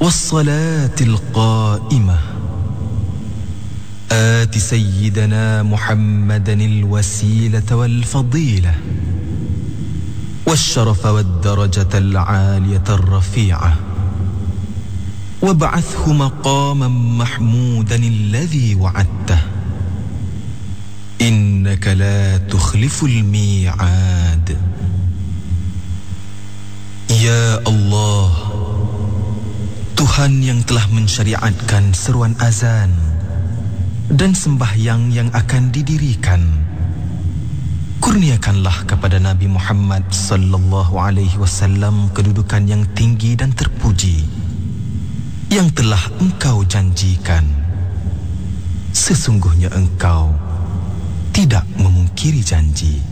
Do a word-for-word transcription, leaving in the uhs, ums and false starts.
والصلاة القائمة آت سيدنا محمدا الوسيلة والفضيلة والشرف والدرجة العالية الرفيعة وابعثه مقاما محمودا الذي وعدته إنك لا تخلف الميعاد. Ya Allah, Tuhan yang telah mensyariatkan seruan azan dan sembahyang yang akan didirikan, kurniakanlah kepada Nabi Muhammad sallallahu alaihi wasallam kedudukan yang tinggi dan terpuji yang telah engkau janjikan. Sesungguhnya engkau tidak memungkiri janji.